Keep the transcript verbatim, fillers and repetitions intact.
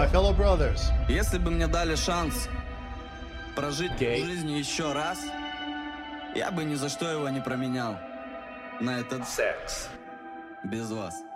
fellow brothers. Если бы мне дали шанс прожить Gay. жизнь еще раз, я бы ни за что его не променял на этот Sex. без вас.